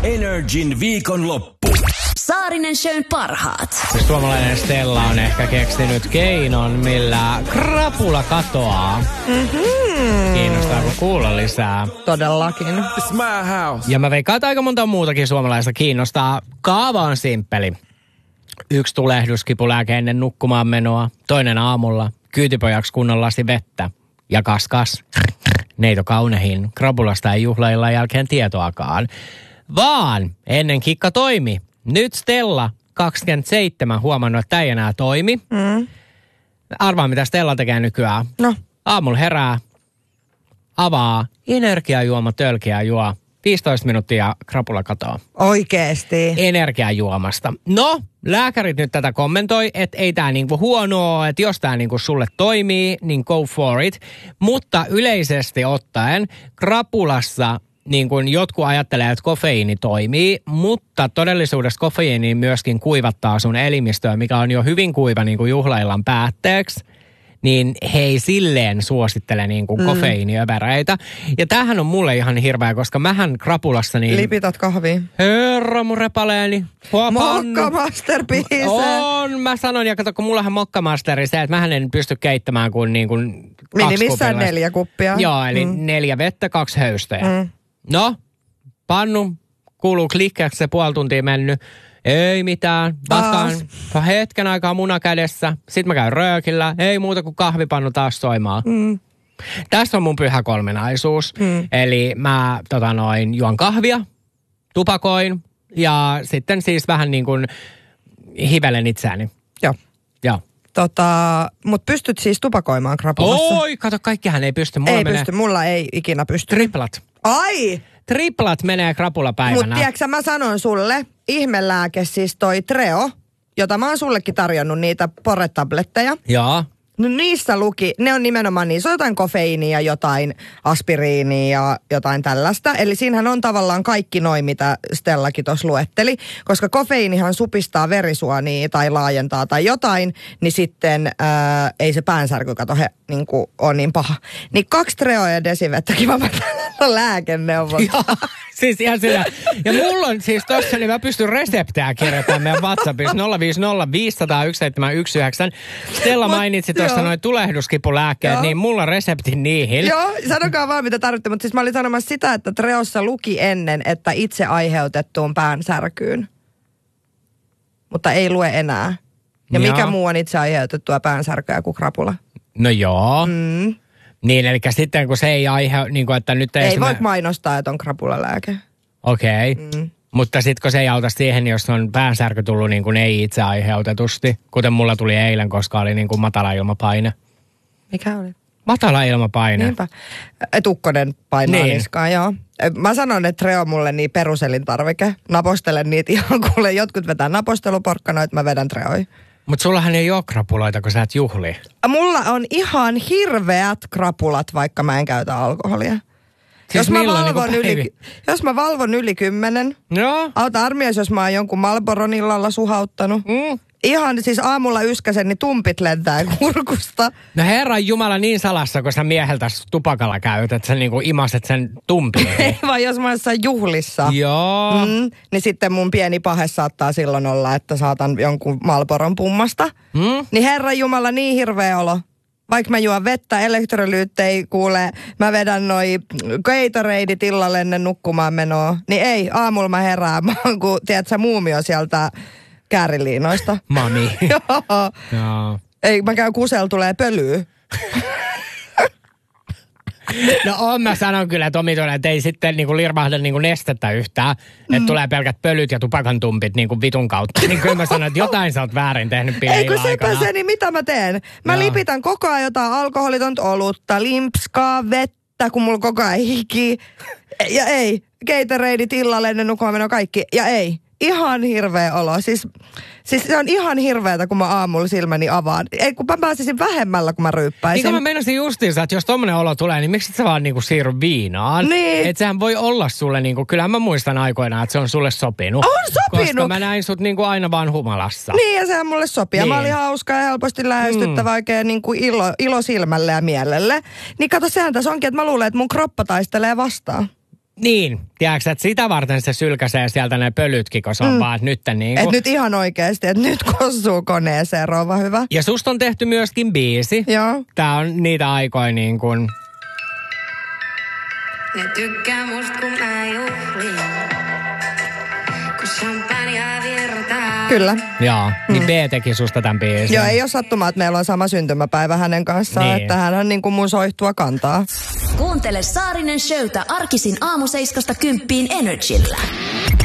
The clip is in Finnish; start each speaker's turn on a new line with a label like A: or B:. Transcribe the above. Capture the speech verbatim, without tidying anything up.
A: Energin viikonloppu.
B: Saarinen Shown parhaat.
C: Suomalainen Stella on ehkä keksinyt keinon, millä krapula katoaa.
D: Mm-hmm.
C: Kiinnostaako kuulla lisää?
D: Todellakin.
E: It's my house.
C: Ja mä veikkaan, että aika monta muutakin suomalaista kiinnostaa. Kaava on simppeli. Yksi tulehduskipulääke ennen nukkumaan menoa, toinen aamulla, kyytipojaksi kunnon lasi vettä ja kaskas. Neito kaunehin, krapulasta ei juhlaillan jälkeen tietoakaan. Vaan ennen kikka toimi. Nyt Stella kaksikymmentäseitsemän huomannut, että ei enää toimi.
D: Mm.
C: Arvaa, mitä Stella tekee nykyään.
D: No.
C: Aamulla herää, avaa, energiajuoma tölkiä juo. viisitoista minuuttia krapula katoaa.
D: Oikeesti.
C: Energiajuomasta. No, lääkärit nyt tätä kommentoi, että ei tää niinku huonoa, että jos tää niinku sulle toimii, niin go for it. Mutta yleisesti ottaen krapulassa niin kuin jotkut ajattelee, että kofeiini toimii, mutta todellisuudessa kofeiini myöskin kuivattaa sun elimistöä, mikä on jo hyvin kuiva niin kuin juhlaillan päätteeksi. Niin he ei silleen suosittele niin kuin mm. kofeiiniövereitä. Ja tämähän on mulle ihan hirveä, koska mähän krapulassa niin...
D: Lipitat kahvia.
C: Herra mun repaleeni.
D: Mokka masterpiece.
C: On, mä sanon, ja kato, kun mullahan mokka masteri se, että mähän en pysty keittämään kuin niin kuin
D: minimissään neljä kuppia.
C: Joo, eli mm. neljä vettä, kaksi höystöjä. Mm. No, pannu, kuuluu klikkäksi se puoli tuntia mennyt. Ei mitään, vastaan hetken aikaa muna kädessä. Sitten mä käyn röökillä, ei muuta kuin kahvipannu taas soimaan. Mm. Tässä on mun pyhä kolminaisuus. Mm. Eli mä tota noin, juon kahvia, tupakoin ja sitten siis vähän niin kuin hivelen itseäni.
D: Joo.
C: Joo.
D: Tota, mut pystyt siis tupakoimaan krapulassa?
C: Oi, kato, kaikkihan ei pysty. Mulla
D: ei
C: menee...
D: pysty, mulla ei ikinä pysty.
C: Triplat.
D: Ai!
C: Triplat menee krapulapäivänä.
D: Mut tiedätkö, mä sanon sulle, ihmelääke siis toi Treo, jota mä oon sullekin tarjonnut niitä poretabletteja.
C: Joo.
D: No niissä luki, ne on nimenomaan niissä on jotain kofeiinia, jotain aspiriinia ja jotain tällaista. Eli siinähän on tavallaan kaikki noin, mitä Stellakin tuossa luetteli. Koska kofeiinihan supistaa verisuonia tai laajentaa tai jotain, niin sitten ää, ei se päänsärky kato he, niin kuin, ole niin paha. Niin kaksi Treoa ja desivettäkin mä on lääkeneuvot.
C: Joo, siis ihan sillä. Ja mulla on siis tossa, niin mä pystyn reseptejä kirjoittamaan meidän WhatsAppissa nolla viisi nolla viisi nolla nolla yksi seitsemän yksi yhdeksän. Stella mainitsi tuossa noin tulehduskipulääkkeet, joo. Niin mulla on resepti niihin.
D: Joo, sanokaa vaan mitä tarvitte, mutta siis mä olin sanomassa sitä, että Treossa luki ennen, että itse aiheutettuun päänsärkyyn. Mutta ei lue enää. Ja joo. Mikä muu on itse aiheutettua päänsärkyä kuin krapula?
C: No joo.
D: Mm.
C: Niin, eli sitten kun se ei aihe, niin kuin, että nyt ei...
D: Ei
C: esimerk...
D: voi mainostaa, että on krapulalääke.
C: Okei. Okay. Mm. Mutta sitten kun se ei auta siihen, jos on päänsärky tullut niin kuin ei itse aiheutetusti, kuten mulla tuli eilen, koska oli niin kuin matala ilmapaine.
D: Mikä oli?
C: Matala ilmapaine.
D: Niinpä. Tukkonen painaa
C: niin.
D: niskaan, joo. Mä sanon, että Treo on mulle niin peruselintarvike. Napostelen niitä ihan kuule. Jotkut vetää naposteluporkkanoita, mä vedän Treoi.
C: Mutta sullahan ei ole krapuloita, kun sä et juhli.
D: Mulla on ihan hirveät krapulat, vaikka mä en käytä alkoholia. Siis jos, mä valvon niin yli, jos mä valvon yli kymmenen,
C: no.
D: Auta armias, jos mä oon jonkun Marlboron illalla suhauttanut. Mm. Ihan siis aamulla yskäsen, niin tumpit lentää kurkusta.
C: No herran jumala niin salassa, kun sä mieheltä tupakalla käyt, että sä niinku imaset sen tumpin.
D: Ei vaan jos mä oon juhlissa.
C: Joo.
D: Mm, niin sitten mun pieni pahe saattaa silloin olla, että saatan jonkun Marlboron pummasta. Mm. Niin herran jumala niin hirveä olo. Vaikka mä juon vettä, elektrolyyttei kuule, mä vedän noi Gatoradeit illalle ennen nukkumaan menoa. Niin ei, aamulla mä herään, mä oon kuin, tiedätkö, muumio sieltä kääriliinoista.
C: Mami.
D: Joo.
C: Joo.
D: Ei, mä käyn kusella, tulee pölyä.
C: No on, mä sanon kyllä Tomi, että ei sitten niinku lirmahda niinku nestettä yhtään, että mm. tulee pelkät pölyt ja tupakantumpit niinku vitun kautta. Niin kyllä mä sanon, että jotain sä oot väärin tehnyt pienillä
D: aikana. Eikö sepä se, niin mitä mä teen? Mä no. lipitän koko ajan jotain alkoholitonta olutta, limpskaa, vettä, kun mulla koko ajan hiki. Ja ei, Gatoradeit illalle ennen nukkumaan kaikki. Ja ei. Ihan hirveä olo. Siis, siis se on ihan hirveätä, kun mä aamulla silmäni avaan. Ei, kun mä pääsisin vähemmällä, kun mä ryyppäisin.
C: Niin kun mä meinasin justiinsa, että jos tommonen olo tulee, niin miksi et sä vaan niinku siirry viinaan?
D: Niin.
C: Että sehän voi olla sulle niinku, kyllähän mä muistan aikoinaan, että se on sulle sopinut.
D: On sopinut!
C: Koska mä näin sut niinku aina vaan humalassa.
D: Niin, ja sehän mulle sopii. Niin. Mä olin hauska ja helposti lähestyttävä mm. oikein niinku ilo, ilo silmälle ja mielelle. Niin kato, sehän tässä onkin, että mä luulen, että mun kroppa taistelee vastaan.
C: Niin, tiedätkö, että sitä varten se sylkäsee sieltä ne pölytkin, kun se on mm. vaan, että nyt niin
D: kuin... Et nyt ihan oikeasti, että nyt kossuu koneeseen, rouva hyvä.
C: Ja susta on tehty myöskin biisi.
D: Joo.
C: Tää on niitä aikoja niin kuin...
E: Ne tykkää musta, kun mä juhlin, kun champagnea virtaa.
D: Kyllä.
C: Joo, niin mm. B teki susta tämän biisin.
D: Joo, ei ole sattumaa, että meillä on sama syntymäpäivä hänen kanssaan, niin. Että hän on niin kuin mun soihtua kantaa.
B: Kuuntele Saarinen Showta arkisin aamu seiskasta kymppiin Energillä.